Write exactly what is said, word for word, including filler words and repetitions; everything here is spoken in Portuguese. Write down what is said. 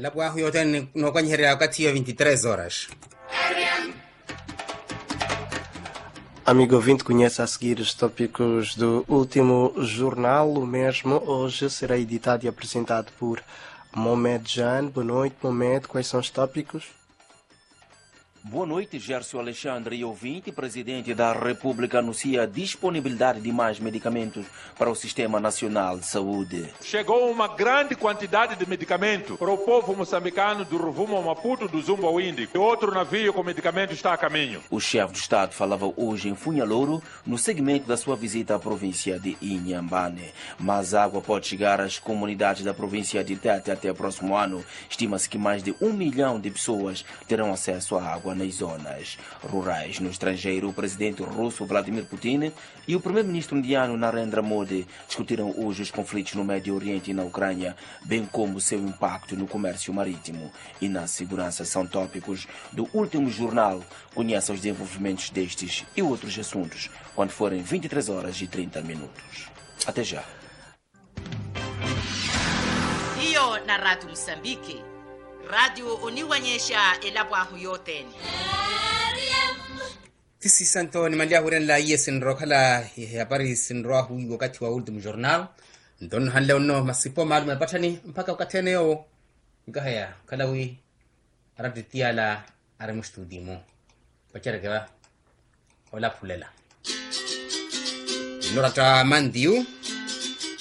Elapo ahu yote no kwenye wakati ya vinte e três horas. Amigo ouvinte, conhece a seguir os tópicos do último jornal. O mesmo hoje será editado e apresentado por Mohamed Jan. Boa noite, Mohamed. Quais são os tópicos? Boa noite, Gércio Alexandre e ouvinte. Presidente da República anuncia a disponibilidade de mais medicamentos para o Sistema Nacional de Saúde. Chegou uma grande quantidade de medicamento para o povo moçambicano do Rovuma ao Maputo, do Zumba ao Índico. Outro navio com medicamento está a caminho. O chefe do Estado falava hoje em Funhalouro, no segmento da sua visita à província de Inhambane. Mas a água pode chegar às comunidades da província de Tete até o próximo ano. Estima-se que mais de um milhão de pessoas terão acesso à água nas zonas rurais. No estrangeiro, o presidente russo Vladimir Putin e o primeiro-ministro indiano Narendra Modi discutiram hoje os conflitos no Médio Oriente e na Ucrânia, bem como o seu impacto no comércio marítimo e na segurança. São tópicos do último jornal. Conheça os desenvolvimentos destes e outros assuntos quando forem vinte e três horas e trinta minutos. Até já. Hiyo na Rádio Moçambique. Radio uniwanyesha elabwahu yote. Sisi santo ni malia huren la iye sinro kala habari sinro hu wakati wa ultimu jornal. Ndon hanle ono masipo maalum yapatani mpaka wakati eneo ngahaya kalawi araditia la aramustudimu. Pachara gawa ola pulela. Norata mandiu